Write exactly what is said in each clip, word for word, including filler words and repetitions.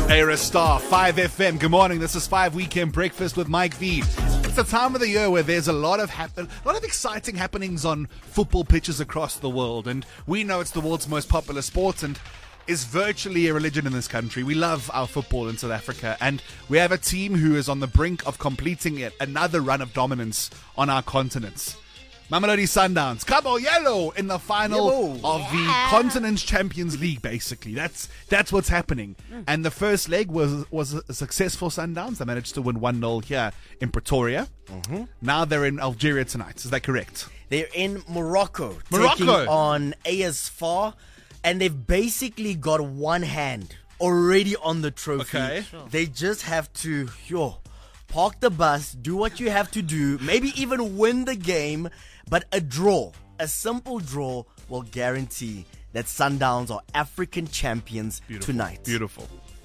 Era Star, five F M. Good morning. This is five Weekend Breakfast with Mike V. It's the time of the year where there's a lot of happen, a lot of exciting happenings on football pitches across the world, and we know it's the world's most popular sport and is virtually a religion in this country. We love our football in South Africa, and we have a team who is on the brink of completing yet another run of dominance on our continents. Mamelodi Sundowns, Cabo Yellow in the final Yellow. of the Continent's Champions League, basically. That's that's what's happening. Mm. And the first leg was was a successful Sundowns. They managed to win one nil here in Pretoria. Mm-hmm. Now they're in Algeria tonight. Is that correct? They're in Morocco, Morocco. taking on A S F A R, and they've basically got one hand already on the trophy. Okay. Sure. They just have to, yo, park the bus, do what you have to do, maybe even win the game. But a draw, a simple draw, will guarantee that Sundowns are African champions Beautiful. tonight. Beautiful.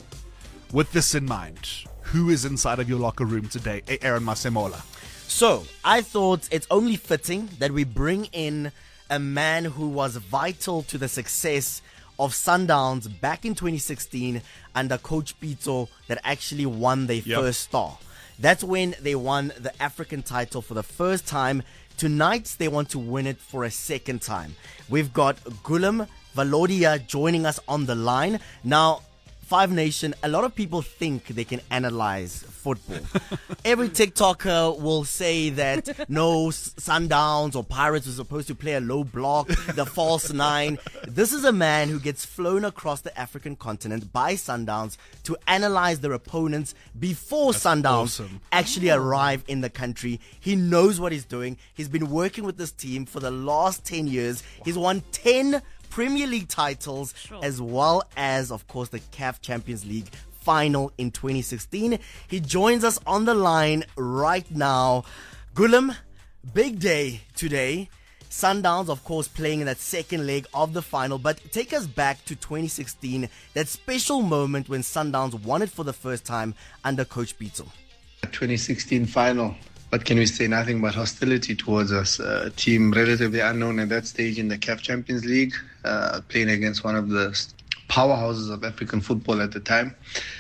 With this in mind, who is inside of your locker room today? Aaron Masemola. So, I thought it's only fitting that we bring in a man who was vital to the success of Sundowns back in twenty sixteen under Coach Pitso, that actually won their Yep. first star. That's when they won the African title for the first time. Tonight, they want to win it for a second time. We've got Gulam Valodia joining us on the line. Now, Five Nation, a lot of people think they can analyze football. Every TikToker will say that no, Sundowns or Pirates are supposed to play a low block, the false nine. This is a man who gets flown across the African continent by Sundowns to analyze their opponents before That's Sundowns awesome. actually arrive in the country. He knows what he's doing. He's been working with this team for the last ten years. He's won ten Premier League titles, sure. as well as, of course, the C A F Champions League final in twenty sixteen. He joins us on the line right now. Gulam, big day today. Sundowns, of course, playing in that second leg of the final. But take us back to twenty sixteen, that special moment when Sundowns won it for the first time under Coach Pitso. twenty sixteen final. What can we say? Nothing but hostility towards us. A team relatively unknown at that stage in the C A F Champions League, uh, playing against one of the powerhouses of African football at the time.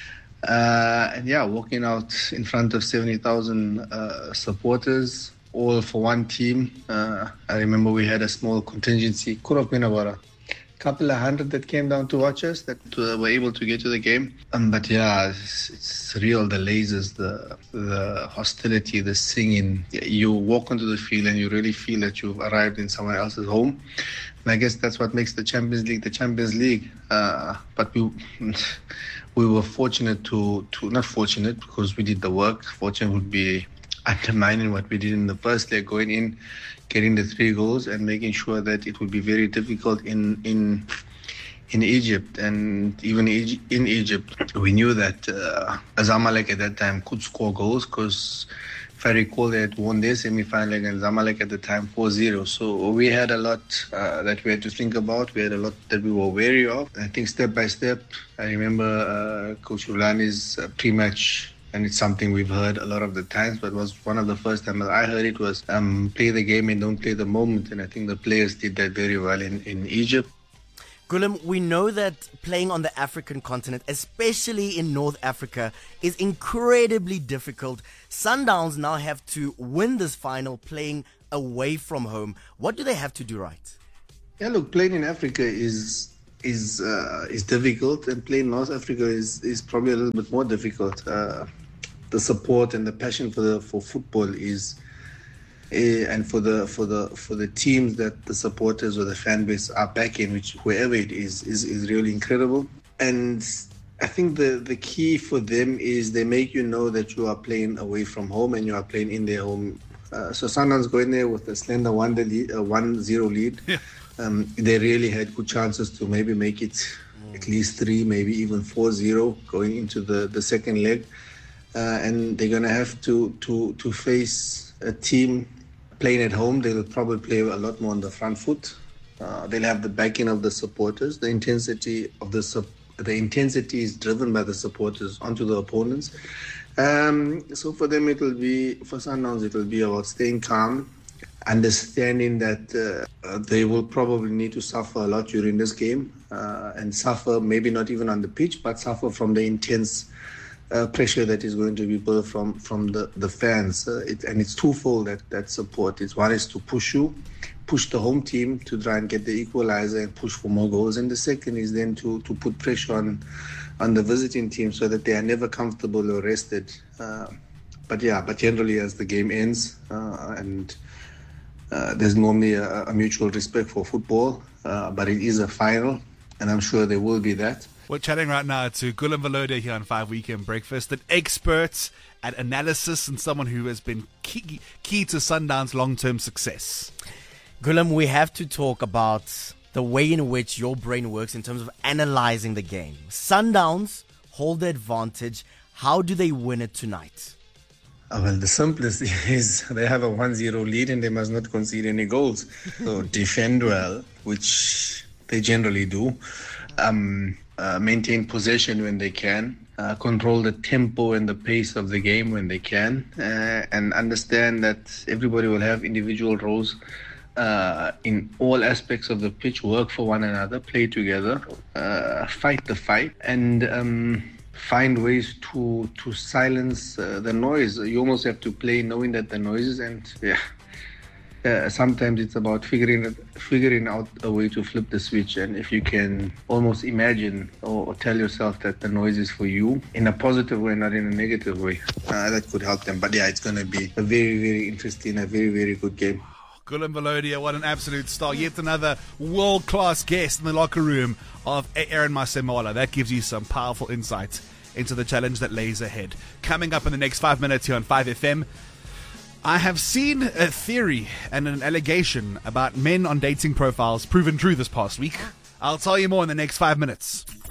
Uh, and yeah, walking out in front of seventy thousand uh, supporters, all for one team. Uh, I remember we had a small contingency, could have been about a couple of hundred that came down to watch us, that uh, were able to get to the game. Um, but yeah, it's, it's real, the lasers, the the hostility, the singing. You walk onto the field and you really feel that you've arrived in someone else's home. And I guess that's what makes the Champions League the Champions League. Uh, but we we were fortunate to, to, not fortunate because we did the work. Fortunate would be undermining what we did in the first leg, going in, getting the three goals and making sure that it would be very difficult in in in Egypt. And even in Egypt, we knew that uh, Zamalek at that time could score goals, because if I recall, they had won their semi-final against Zamalek at the time four zero. So we had a lot uh, that we had to think about. We had a lot that we were wary of. I think step by step, I remember uh, Coach Ulani's uh, pre-match, and it's something we've heard a lot of the times, but it was one of the first times I heard it was um, play the game and don't play the moment. And I think the players did that very well in, in Egypt. Gulam, we know that playing on the African continent, especially in North Africa, is incredibly difficult. Sundowns now have to win this final playing away from home. What do they have to do right? Yeah, look, playing in Africa is is uh, is difficult, and playing in North Africa is, is probably a little bit more difficult. Uh, the support and the passion for the for football is, uh, and for the for the for the teams that the supporters or the fan base are backing, which wherever it is, is is really incredible. And I think the the key for them is they make you know that you are playing away from home and you are playing in their home. Uh, so Sundowns go in there with a slender one lead, uh, one zero lead. Yeah. Um, they really had good chances to maybe make it mm. at least three, maybe even four zero going into the, the second leg. Uh, and they're going to have to, to, to face a team playing at home. They'll probably play a lot more on the front foot. Uh, they'll have the backing of the supporters. The intensity of the su- the intensity is driven by the supporters onto the opponents. Um, so for them, it will be, for Sundowns, it will be about staying calm, understanding that uh, they will probably need to suffer a lot during this game uh, and suffer maybe not even on the pitch, but suffer from the intense uh, pressure that is going to be built from from the the fans. Uh, it, and it's twofold that that support. It's one is to push you, push the home team to try and get the equalizer and push for more goals, and the second is then to to put pressure on on the visiting team so that they are never comfortable or rested. Uh, but yeah, but generally as the game ends uh, and uh, there's normally a, a mutual respect for football, uh, but it is a final, and I'm sure there will be that. We're chatting right now to Gulam Valodia here on Five Weekend Breakfast, an expert at analysis and someone who has been key, key to Sundown's long-term success. Gulam, we have to talk about the way in which your brain works in terms of analyzing the game. Sundowns hold the advantage. How do they win it tonight? Oh, well, the simplest is they have a one zero lead and they must not concede any goals. So defend well, which they generally do. Um, uh, maintain possession when they can. Uh, control the tempo and the pace of the game when they can. Uh, and understand that everybody will have individual roles uh, in all aspects of the pitch. Work for one another, play together, uh, fight the fight, and um, find ways to to silence uh, the noise. You almost have to play knowing that the noises, and yeah, uh, sometimes it's about figuring it, figuring out a way to flip the switch. And if you can almost imagine or, or tell yourself that the noise is for you in a positive way, not in a negative way, uh, that could help them. But yeah, it's going to be a very, very interesting, a very, very good game. Gulam Valodia, what an absolute star. Yet another world-class guest in the locker room of Aaron Masemola. That gives you some powerful insight into the challenge that lays ahead. Coming up in the next five minutes here on five F M, I have seen a theory and an allegation about men on dating profiles proven true this past week. I'll tell you more in the next five minutes.